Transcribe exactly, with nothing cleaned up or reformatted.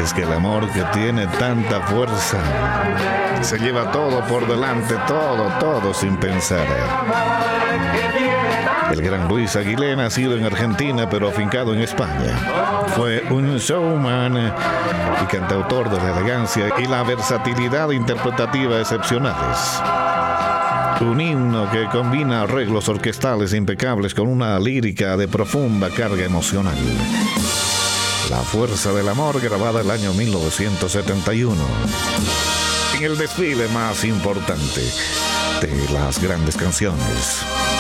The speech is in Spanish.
Es que el amor que tiene tanta fuerza se lleva todo por delante, todo, todo sin pensar. El gran Luis Aguilé, nacido en Argentina pero afincado en España, fue un showman y cantautor de la elegancia y la versatilidad interpretativa excepcionales. Un himno que combina arreglos orquestales impecables con una lírica de profunda carga emocional. La fuerza del amor, grabada el año mil novecientos setenta y uno. En el desfile más importante de las grandes canciones.